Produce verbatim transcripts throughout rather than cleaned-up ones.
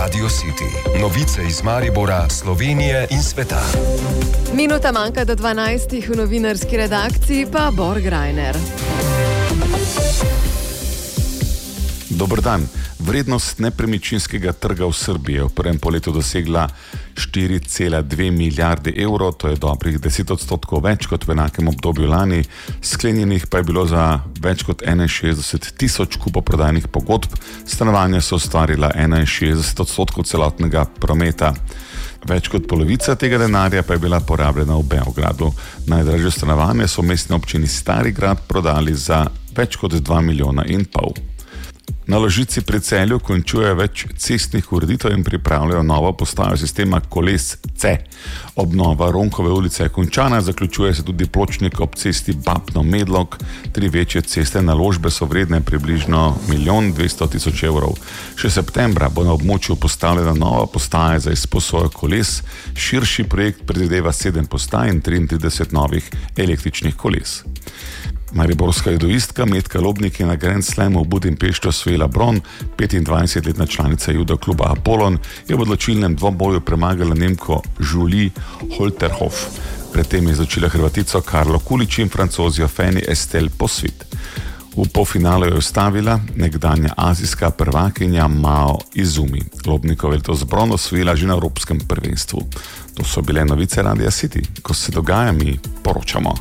Radio City. Novice iz Maribora, Slovenije in sveta. Minuta manjka do dvanajstih, v novinarski redakciji pa Borg Reiner. Dober dan. Vrednost nepremičninskega trga v Srbiji je v prvem polletju dosegla štiri cela dve milijarde evrov, to je dobrih deset odstotkov več kot v enakem obdobju lani. Sklenjenih pa je bilo za več kot enainšestdeset tisoč kupoprodajnih pogodb, stanovanja so ustvarila enainšestdeset odstotkov celotnega prometa. Več kot polovica tega denarja pa je bila porabljena v Beogradu. Najdražje stanovanje so v mestni občini Stari Grad prodali za več kot dva milijona in pol. Na Ložici pri Celju končujejo več cestnih ureditev in pripravljajo novo postajo sistema koles C. Obnova Ronkove ulice je končana, zaključuje se tudi pločnik ob cesti Babno-Medlog. Tri večje ceste naložbe so vredne približno milijon dvesto tisoč evrov. Še septembra bo na območju postavljena nova postaja za izposojo koles. Širši projekt predvideva sedem postaj in triintrideset novih električnih koles. Mariborska judoistka Metka Lobnik je na Grand Slamu v Budimpešti osvojila bron. petindvajsetletna članica judo kluba Apollon je v odločilnem dvoboju premagala Nemko Julie Holterhoff. Predtem je izločila Hrvatico Karlo Kulić in Francozijo Fanny Estelle Posvit. V polfinalu je ustavila nekdanja azijska prvakinja Mao Izumi. Lobnikova je letos bron osvojila že na evropskem prvenstvu. To so bile novice Radia City. Ko se dogaja, mi poročamo.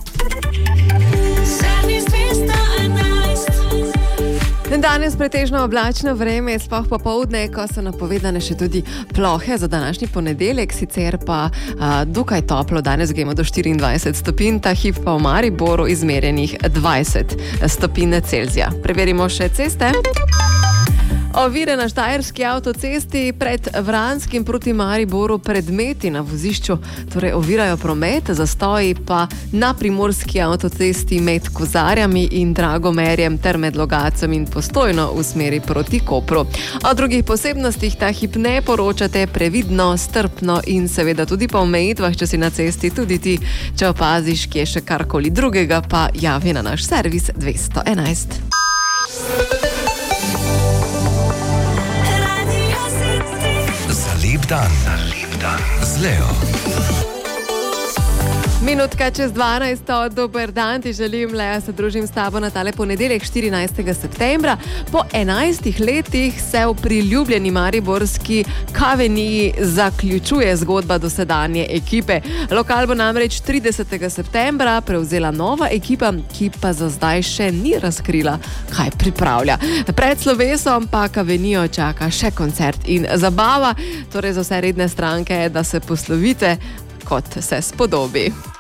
Danes pretežno oblačno vreme, sploh popoldne, ko so napovedane še tudi plohe za današnji ponedeljek, sicer pa a, dokaj toplo, danes gremo do štiriindvajset stopinj, ta hip pa v Mariboru izmerjenih dvajset stopinj Celzija. Preverimo še ceste. Ovire na štajerski avtocesti pred Vranskim proti Mariboru, predmeti na vozišču, torej ovirajo promet, zastoji pa na primorski avtocesti med Kozarjami in Dragomerjem ter med Logacem in Postojno v smeri proti Kopru. O drugih posebnostih ta hip ne poročate, previdno, strpno in seveda tudi po omejitvah, če si na cesti tudi ti, če opaziš, kje še karkoli drugega, pa javi na naš servis dvesto enajst. Lep dan. Lep dan. Z Leo. Minutka čez dvanajsto, dober dan, ti želim, Lea, se družim s tabo na tale ponedeljek, štirinajstega septembra. Po enajstih letih se v priljubljeni mariborski Kaveniji zaključuje zgodba dosedanje ekipe. Lokal bo namreč tridesetega septembra prevzela nova ekipa, ki pa za zdaj še ni razkrila, kaj pripravlja. Pred slovesom pa Kavenijo čaka še koncert in zabava, torej za vse redne stranke, da se poslovite, kot se spodobi.